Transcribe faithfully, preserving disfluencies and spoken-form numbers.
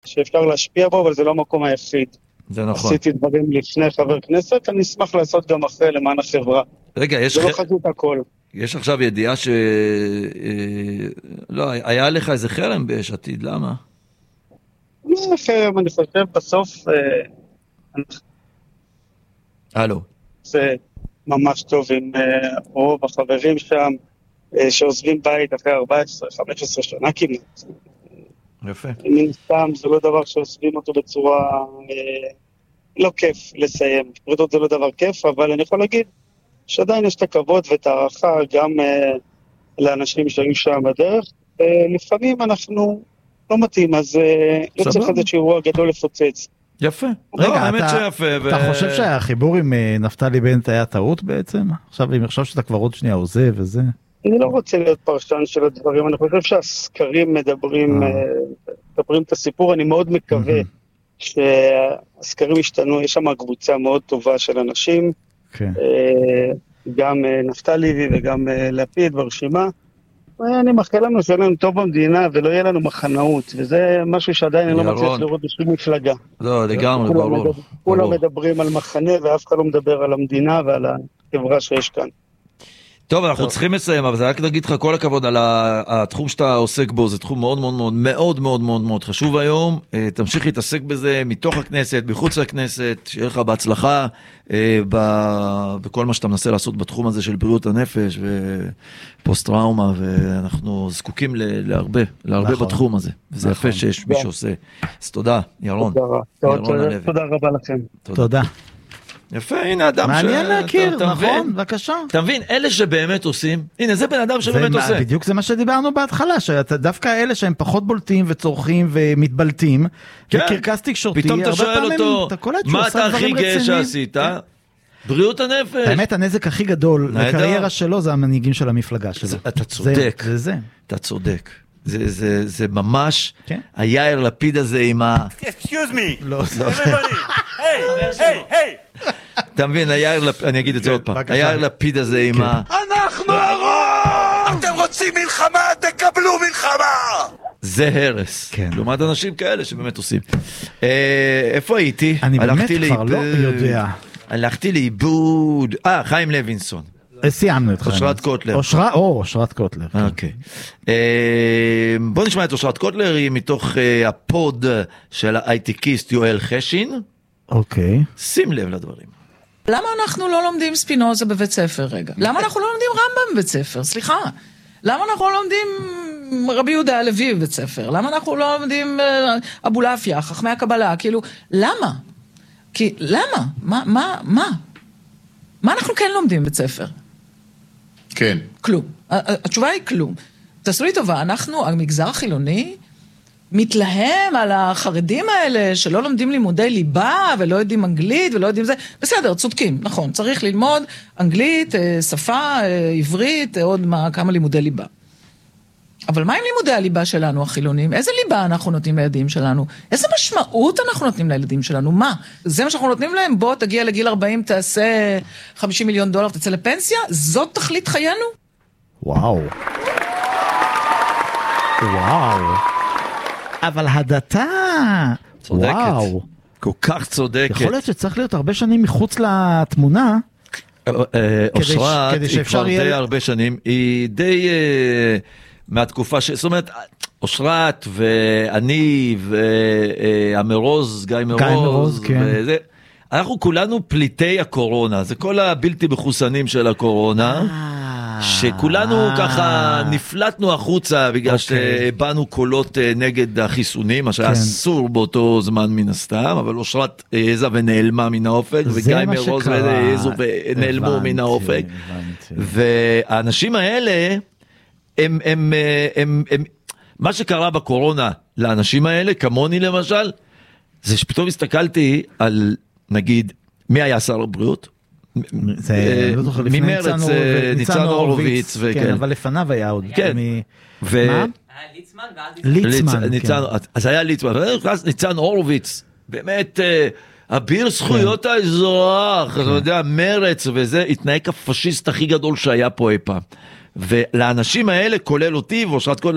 שאפשר להשפיע בו, אבל זה לא המקום היחיד. זה נכון. עשיתי דברים לפני חבר כנסת, אני אשמח לעשות גם אחרי למען החברה. רגע, יש... זה לא חזות הכל. יש עכשיו ידיעה ש... לא, היה לך איזה חרם ביש עתיד, למה? לא חרם, אני חושב בסוף... הלו. זה ממש טוב עם רוב החברים שם, שעוזבים בית אחרי ארבע עשרה חמש עשרה שנה כמעט. יפה. מן סתם, זה לא דבר שעוזבים אותו בצורה... לא כיף לסיים. פרידות זה לא דבר כיף, אבל אני יכול להגיד שעדיין יש את הכבוד ואת הערכה גם לאנשים שהיו שם בדרך. לפעמים אנחנו לא מתאים, אז לא צריך איזה אירוע גדול לפוצץ. יפה. רגע, אתה חושב שהחיבור עם נפתלי בנט היה טעות בעצם? עכשיו, אם חושב שאתה כבר עוד שנייה עוזב וזה... אני לא רוצה להיות פרשן של הדברים, אני חושב שהסקרים מדברים, מדברים את הסיפור, אני מאוד מקווה שהסקרים השתנו, יש שם קבוצה מאוד טובה של אנשים, גם נפתלי וגם לפיד ברשימה, אני מאחל לנו שיהיה לנו טוב במדינה ולא יהיה לנו מחנאות, וזה משהו שעדיין אני לא מצליח לראות בשום מפלגה. לא, לגמרי, ברור. כולם מדברים על מחנה ואף אחד לא מדבר על המדינה ועל החברה שיש כאן. טוב, אנחנו צריכים לסיים, אבל זה רק להגיד לך כל הכבוד על התחום שאתה עוסק בו, זה תחום מאוד מאוד מאוד מאוד מאוד מאוד מאוד חשוב היום, תמשיך להתעסק בזה מתוך הכנסת, מחוץ לכנסת, שיהיה לך בהצלחה בכל מה שאתה מנסה לעשות בתחום הזה של בריאות הנפש ופוסט טראומה, ואנחנו זקוקים להרבה, להרבה בתחום הזה, וזה יפה שיש מי שעושה. אז תודה, ירון. תודה רבה לכם. תודה. יפה, הנה אדם ש... מעניין להכיר, נכון, בבקשה. אתה מבין, אלה שבאמת עושים, הנה זה בן אדם שבאמת עושה. בדיוק זה מה שדיברנו בהתחלה, שדווקא אלה שהם פחות בולטים וצורכים ומתבלטים, וקרקס תקשורתי, פתאום אתה שואל אותו, מה אתה הכי גאה שעשית? בריאות הנפש. האמת, הנזק הכי גדול לקריירה שלו, זה המנהיגים של המפלגה שלו. אתה צודק. זה זה. אתה צודק. זה, זה, זה ממש, היאיר לפיד הזה עם ה... Excuse me! לא, לא. היי, היי, היי! אתה מבין, היאיר לפיד, אני אגיד את זה עוד פעם, היאיר לפיד הזה עם ה... אנחנו הרוב! אתם רוצים מלחמה, תקבלו מלחמה! זה הרס. לעומת אנשים כאלה שבאמת עושים. איפה הייתי? אני באמת כבר לא יודע. הלכתי לאיבוד... אה, חיים לוינסון. סיימנו את חיים. אושרת קוטלר. אושרה, או, אושרת קוטלר. אוקיי. בוא נשמע את אושרת קוטלר, היא מתוך הפוד של האייטיקיסט יואל חשין. אוקיי. שים לב לדברים. למה אנחנו לא לומדים ספינוזה בבית ספר רגע? למה אנחנו לא לומדים רמב"ם בבית ספר? סליחה. למה אנחנו לא לומדים רבי יהודה הלוי בבית ספר? למה אנחנו לא לומדים אבולעפיה, חכמי הקבלה? כאילו, למה? כי, למה? מה, מה, מה? מה אנחנו כן לומדים בבית ספר? כן. כלום. התשובה היא כלום. תעשו לי טובה, אנחנו, המגזר החילוני, מתלהם על החרדים האלה שלא לומדים לימודי ליבה ולא יודעים אנגלית ולא יודעים זה. בסדר, צודקים, נכון. צריך ללמוד אנגלית, שפה, עברית, עוד מה, כמה לימודי ליבה. אבל מה עם לימודי הליבה שלנו, החילונים? איזה ליבה אנחנו נותנים לילדים שלנו? איזה משמעות אנחנו נותנים לילדים שלנו? מה? זה מה שאנחנו נותנים להם? בוא, תגיע לגיל ארבעים, תעשה חמישים מיליון דולר, תצא לפנסיה? זאת תכלית חיינו? וואו. וואו. אבל הדתה... צודקת. וואו. כל כך צודקת. יכול להיות שצריך להיות הרבה שנים מחוץ לתמונה... אושרת היא כבר די הרבה שנים, היא די מהתקופה ש... זאת אומרת, אושרת ואני והמרוז, גיא מרוז, אנחנו כולנו פליטי הקורונה, זה כל הבלתי מחוסנים של הקורונה, שכולנו ככה נפלטנו החוצה בגלל שבאנו קולות נגד החיסונים, מה שהיה אסור באותו זמן מן הסתם, אבל אושרת העזה ונעלמה מן האופק, וגיא מרוז העזו ונעלמו מן האופק, והאנשים האלה, הם, הם, הם, הם, מה שקרה בקורונה לאנשים האלה, כמוני למשל, זה שפתאום הסתכלתי על, נגיד, מי היה שר הבריאות? ממרץ, ניצן הורוביץ, כן, אבל לפניו היה עוד. כן. מה? ליצמן. אז היה ליצמן, ואז ניצן הורוביץ, באמת, אביר זכויות האזרח, אתה יודע, מרץ וזה, התנהג הפשיסט הכי גדול שהיה פה אי פעם. ולאנשים האלה, כולל אותי, ואושרת כל